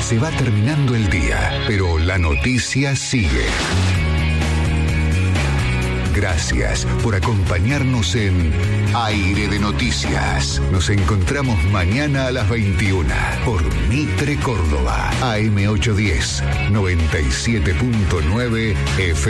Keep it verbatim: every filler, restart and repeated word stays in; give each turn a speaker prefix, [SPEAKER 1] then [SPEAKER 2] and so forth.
[SPEAKER 1] Se va terminando el día, pero la noticia sigue. Gracias por acompañarnos en Aire de Noticias. Nos encontramos mañana a las veintiuna por Mitre Córdoba, A M ochocientos diez, noventa y siete punto nueve F M.